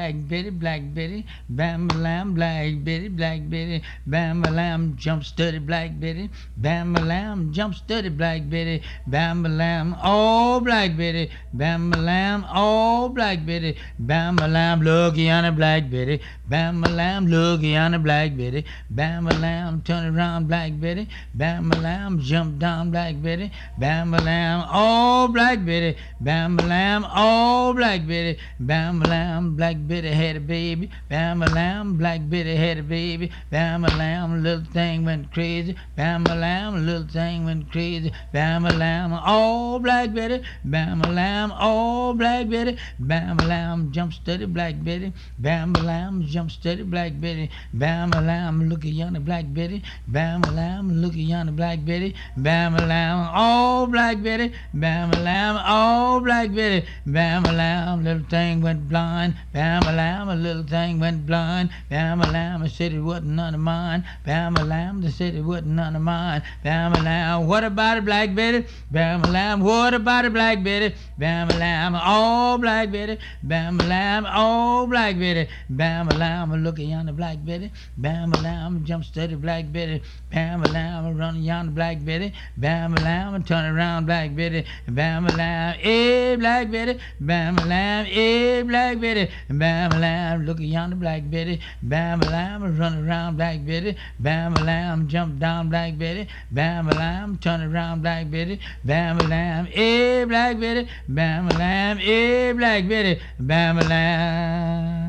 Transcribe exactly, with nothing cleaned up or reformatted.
Black Betty, Black Betty, bam a lamb, Black Betty, Black Betty, bam a lamb, jump steady, Black Betty, bam a lamb, jump steady, Black Betty, bam a lamb, oh Black Betty, bam a lamb, oh Black Betty, bam a lamb, looky on a Black Betty, bam a lamb, looky on a Black Betty, bam a lamb, turn around, Black Betty, bam a lamb, jump down, Black Betty, bam a lamb, oh Black Betty, bam a lamb, oh Black Betty, bam a lamb, Black Betty had a baby, bam a lamb, Black Betty had a baby, bam a lamb, little thing went crazy, bam a lamb, little thing went crazy, bam a lamb, oh Black Betty, bam a lamb, oh Black Betty, bam a lamb, jump steady, Black Betty, bam a lamb, jump steady, Black Betty, bam a lamb, look at yonder Black Betty, bam a lamb, look at yonder Black Betty, bam a lamb, oh Black Betty, bam a lamb, oh Black Betty, bam a lamb, little thing went blind, bam a lamb, a little thing went blind, bam a lamb, I said it wasn't none of mine, bam a lamb, they said it wasn't none of mine, bam a lamb, what about it, Black Betty, bam a lamb, what about it, Black Betty, bam a lamb, oh Black Betty, bam a lamb, oh Black Betty, bam a lamb, look at yonder Black Betty, bam a lamb, jump steady, Black Betty, bam a lamb, run yonder Black Betty, bam a lamb, turn around, Black Betty, bam a lamb, eh Black Betty, bam a lamb, eh Black Betty, bam a lamb, look at yonder Black Betty, bam a lamb, run around, Black Betty, bam a lamb, jump down, Black Betty, bam a lamb, turn around, Black Betty, bam a lamb, eh Black Betty, bam a lamb, eh Black Betty, bam a lamb.